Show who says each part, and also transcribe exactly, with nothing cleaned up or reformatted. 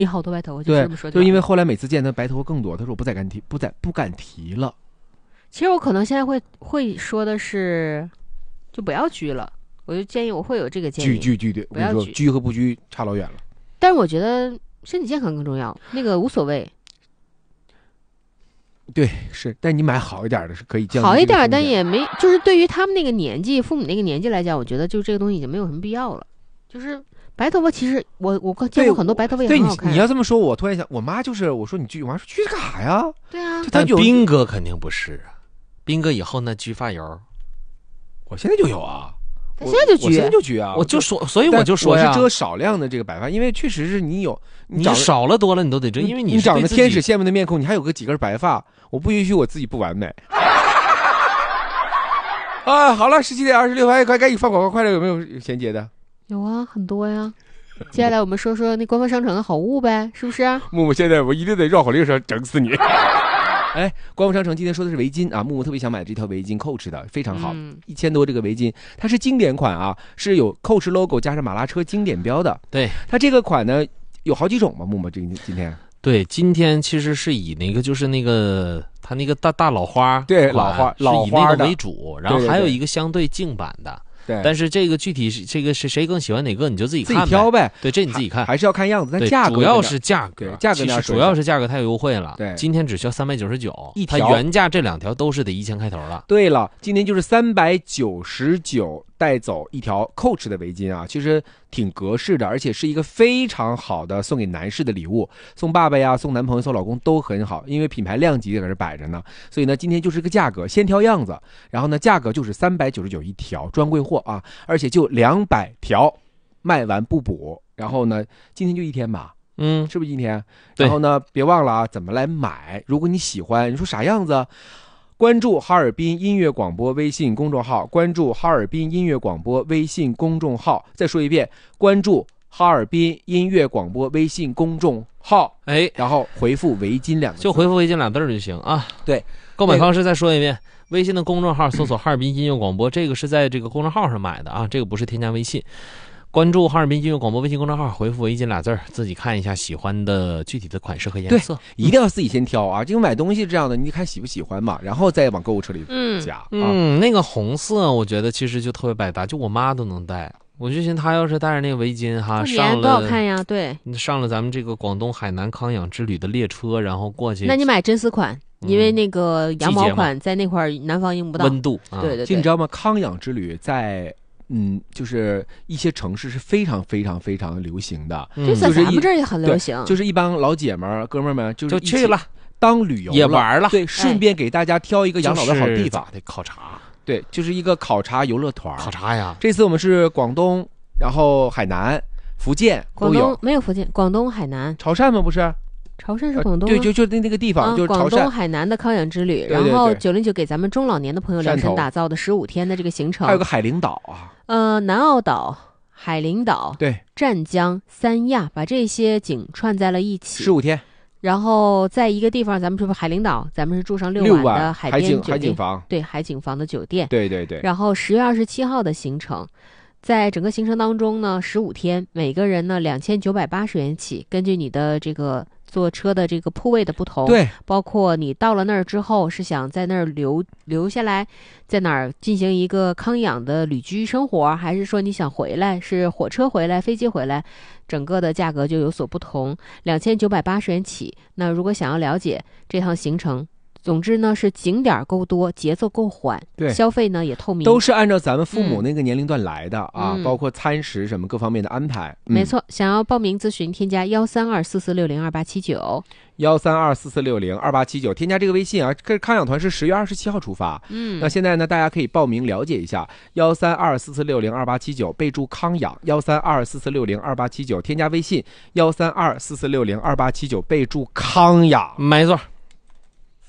Speaker 1: 你好多白头发，
Speaker 2: 对，
Speaker 1: 就这么说
Speaker 2: 就因为后来每次见他白头发更多，他说我不再敢提，不再不敢提了。
Speaker 1: 其实我可能现在会会说的是，就不要拘了。我就建议我会有这个建议，
Speaker 2: 拘拘拘对，
Speaker 1: 不要拘，
Speaker 2: 拘和不拘差老远了。
Speaker 1: 但是我觉得身体健康更重要，那个无所谓。
Speaker 2: 对，是，但你买好一点的是可以降低
Speaker 1: 好一点，但也没，就是对于他们那个年纪，父母那个年纪来讲，我觉得就这个东西已经没有什么必要了。就是白头发，其实我我见过很多白头发也很好看。
Speaker 2: 对，你要这么说，我突然想，我妈就是我说你拘，我妈说拘干啥呀？
Speaker 1: 对啊，
Speaker 3: 但斌哥肯定不是啊，斌哥以后那焗发油，
Speaker 2: 我现在就有啊。
Speaker 1: 他现在就焗，
Speaker 2: 我现在就焗啊！
Speaker 3: 我就说，所以我就说
Speaker 2: 呀，我是遮少量的这个白发，因为确实是你有，
Speaker 3: 你少了多了你都得遮，因为
Speaker 2: 你长得天使羡慕的面孔，你还有个几根白发，我不允许我自己不完美。啊，好了，十七点二十六分，快赶紧放广告，快乐有没有衔接的？
Speaker 1: 有啊，很多呀。接下来我们说说那官方商城的好物呗，是不是？
Speaker 2: 木木，现在我一定得绕口令上整死你。哎，官方商城今天说的是围巾啊，木木特别想买这条围巾 ，Coach 的非常好，
Speaker 1: 嗯、
Speaker 2: 一千多这个围巾，它是经典款啊，是有 Coach logo 加上马拉车经典标的。
Speaker 3: 对，
Speaker 2: 它这个款呢有好几种嘛，木木这今天。
Speaker 3: 对，今天其实是以那个就是那个它那个大大老花，
Speaker 2: 对老花老
Speaker 3: 花是以那个为主，然后还有一个相对静版的。
Speaker 2: 对，
Speaker 3: 但是这个具体是这个是谁更喜欢哪个，你就自己看
Speaker 2: 自己挑呗。
Speaker 3: 对，这你自己看，
Speaker 2: 还是要看样子。但价格
Speaker 3: 主要是价格，
Speaker 2: 对价格
Speaker 3: 其实主要是价格太优惠了。
Speaker 2: 对，
Speaker 3: 今天只需要三百九十九
Speaker 2: 一条，
Speaker 3: 它原价这两条都是得一千开头了。
Speaker 2: 对了，今天就是三百九十九带走一条 Coach 的围巾啊，其实挺格式的，而且是一个非常好的送给男士的礼物，送爸爸呀、送男朋友、送老公都很好，因为品牌量级在这摆着呢。所以呢，今天就是个价格，先挑样子，然后呢，价格就是三百九十九一条，专柜货啊，而且就两百条，卖完不补。然后呢，今天就一天吧。
Speaker 3: 嗯，
Speaker 2: 是不是今天？然后呢，别忘了啊，怎么来买？如果你喜欢，你说啥样子？关注哈尔滨音乐广播微信公众号，关注哈尔滨音乐广播微信公众号。再说一遍，关注哈尔滨音乐广播微信公众号，
Speaker 3: 哎，
Speaker 2: 然后回复围巾两个字，
Speaker 3: 就回复围巾两字就行啊。
Speaker 2: 对，
Speaker 3: 购买方式再说一遍。微信的公众号搜索哈尔滨音乐广播，这个是在这个公众号上买的啊，这个不是添加微信。关注哈尔滨音乐广播微信公众号，回复围巾俩字，自己看一下喜欢的具体的款式和颜色。
Speaker 2: 一定要自己先挑啊，这个买东西这样的，你看喜不喜欢嘛，然后再往购物车里加。
Speaker 3: 嗯，
Speaker 2: 啊、
Speaker 3: 嗯那个红色我觉得其实就特别百搭，就我妈都能戴。我就寻思她要是戴着那个围巾哈，上了
Speaker 1: 多好看呀！对，
Speaker 3: 上了咱们这个广东海南康养之旅的列车，然后过去。
Speaker 1: 那你买真丝款。因为那个羊毛款在那块南方用不到
Speaker 3: 温度，
Speaker 1: 啊、对对对，
Speaker 2: 就你知道吗？康养之旅在嗯，就是一些城市是非常非常非常流行的，
Speaker 1: 嗯、就在咱们这儿也很流行。
Speaker 2: 就是一帮老姐们儿、哥们儿们，就是
Speaker 3: 就去了
Speaker 2: 当旅游
Speaker 3: 也玩了，
Speaker 2: 对，顺便给大家挑一个养老的好地方，
Speaker 3: 得考察。
Speaker 2: 对，就是一个考察游乐团。
Speaker 3: 考察呀！
Speaker 2: 这次我们是广东，然后海南、福建
Speaker 1: 广东没有福建，广东、海南、
Speaker 2: 潮汕吗？不是。
Speaker 1: 潮汕是广东、啊
Speaker 2: 呃、对，就就那那个地方，
Speaker 1: 啊、
Speaker 2: 就是
Speaker 1: 广东、海南的康养之旅。
Speaker 2: 对对对，
Speaker 1: 然后九零九给咱们中老年的朋友量身打造的十五天的这个行程，
Speaker 2: 还有个海陵岛啊，
Speaker 1: 呃，南澳岛、海陵岛、
Speaker 2: 对、
Speaker 1: 湛江、三亚，把这些景串在了一起，
Speaker 2: 十五天。
Speaker 1: 然后在一个地方，咱们是海陵岛，咱们是住上六晚的海边酒店，
Speaker 2: 海景房，
Speaker 1: 对，海景房的酒店，
Speaker 2: 对对对。
Speaker 1: 然后十月二十七号的行程。在整个行程当中呢，十五天，每个人呢两千九百八十元起，根据你的这个坐车的这个铺位的不同，
Speaker 2: 对，
Speaker 1: 包括你到了那儿之后是想在那儿留留下来，在哪儿进行一个康养的旅居生活，还是说你想回来，是火车回来、飞机回来，整个的价格就有所不同，两千九百八十元起。那如果想要了解这趟行程，总之呢是景点够多，节奏够缓，
Speaker 2: 对，
Speaker 1: 消费呢也透明，
Speaker 2: 都是按照咱们父母那个年龄段来的、嗯、啊，包括餐食什么各方面的安排。
Speaker 1: 嗯、没错，想要报名咨询，添加幺三二四四六零二八七九，
Speaker 2: 幺三二四四六零二八七九，添加这个微信啊。这康养团是十月二十七号出发，
Speaker 1: 嗯，
Speaker 2: 那现在呢，大家可以报名了解一下，幺三二四四六零二八七九，备注康养，幺三二四四六零二八七九，添加微信幺三二四四六零二八七九，备注康养，
Speaker 3: 没错。